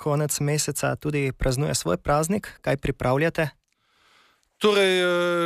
konec meseca tudi praznuje svoj praznik. Kaj pripravljate? Torej,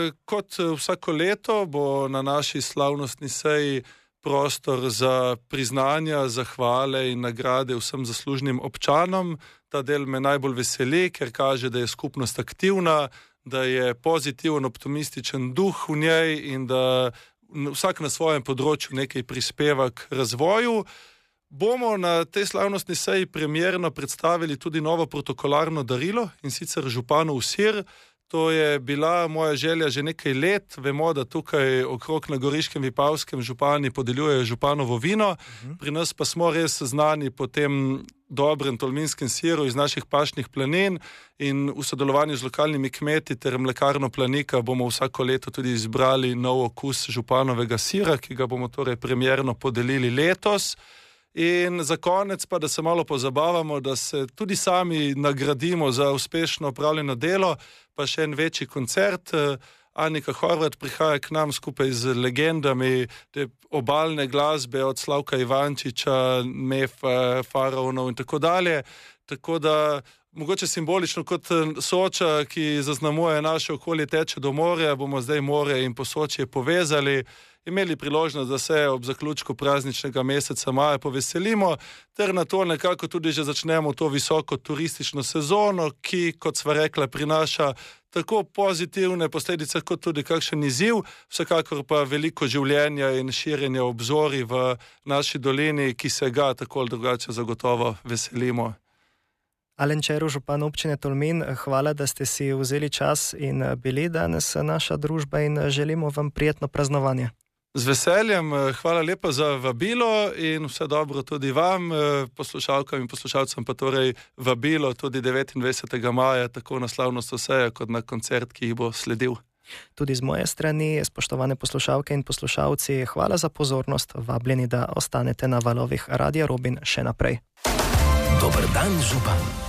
kot vsako leto bo na naši slavnostni seji prostor za priznanja, zahvale in nagrade vsem zaslužnim občanom. Ta del me najbolj veseli, ker kaže, da je skupnost aktivna, da je pozitiven, optimističen duh v njej in da vsak na svojem področju nekaj prispeva k razvoju. Bomo na tej slavnostni seji premierno predstavili tudi novo protokolarno darilo, in sicer županov sir. To je bila moja želja že nekaj let. Vemo, da tukaj okrog na Goriškem, Vipavskem župani podeljujejo županovo vino. Pri nas pa smo res znani po tem dobrem tolminskem siru iz naših pašnih planin in v sodelovanju z lokalnimi kmeti ter mlekarno Planika bomo vsako leto tudi izbrali nov okus županovega sira, ki ga bomo torej premierno podelili letos. In za konec pa, da se malo pozabavamo, da se tudi sami nagradimo za uspešno opravljeno delo, pa še en večji koncert. Anika Horvat prihaja k nam skupaj z legendami te obalne glasbe od Slavka Ivančiča, Mefa, Faraonov in tako dalje. Tako da mogoče simbolično kot Soča, ki zaznamuje naše okolje, teče do morja, bomo zdaj more in Posočje povezali, imeli priložnost, da se ob zaključku prazničnega meseca maja poveselimo, ter na to nekako tudi že začnemo to visoko turistično sezono, ki, kot sva rekla, prinaša tako pozitivne posledice, kot tudi kakšen izziv, vsekakor pa veliko življenja in širjenja obzorij v naši dolini, ki se ga tako ali drugače zagotovo veselimo. Alen Čeru, župan občine Tolmin, hvala, da ste si vzeli čas in bili danes naša družba in želimo vam prijetno praznovanje. Z veseljem, hvala lepa za vabilo in vse dobro tudi vam, poslušalkam in poslušalcem pa torej vabilo tudi 29. maja, tako na slavnostno sejo kot na koncert, ki jih bo sledil. Tudi z moje strani, spoštovane poslušalke in poslušalci, hvala za pozornost, vabljeni, da ostanete na valovih Radia Robin še naprej. Dober dan, župan.